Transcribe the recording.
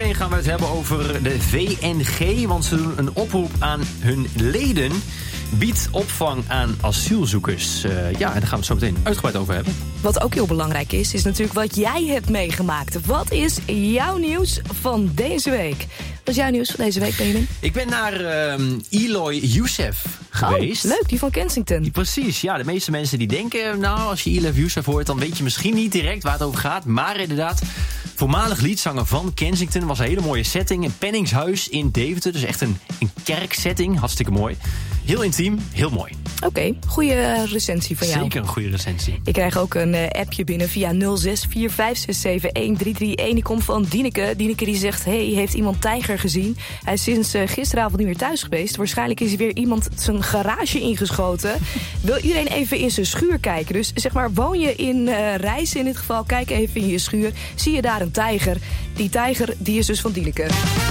Zometeen gaan we het hebben over de VNG, want ze doen een oproep aan hun leden. Biedt opvang aan asielzoekers. En daar gaan we het zo meteen uitgebreid over hebben. Wat ook heel belangrijk is natuurlijk wat jij hebt meegemaakt. Wat is jouw nieuws van deze week? Wat is jouw nieuws van deze week, Benjamin? Ik ben naar Eloy Youssef geweest. Oh, leuk, die van Kensington. Precies, ja. De meeste mensen die denken, als je Eloy Youssef hoort, dan weet je misschien niet direct waar het over gaat. Maar inderdaad, voormalig liedzanger van Kensington, was een hele mooie setting. Een penningshuis in Deventer, dus echt een kerksetting. Hartstikke mooi. Heel intiem, heel mooi. Oké, goede recensie van jou. Zeker een goede recensie. Ik krijg ook een appje binnen via 0645671331. Die komt van Dieneke. Dieneke die zegt, heeft iemand tijger gezien? Hij is sinds gisteravond niet meer thuis geweest. Waarschijnlijk is er weer iemand zijn garage ingeschoten. Wil iedereen even in zijn schuur kijken? Dus zeg maar, woon je in Rijssen in dit geval? Kijk even in je schuur. Zie je daar een tijger? Die tijger die is dus van Dieneke.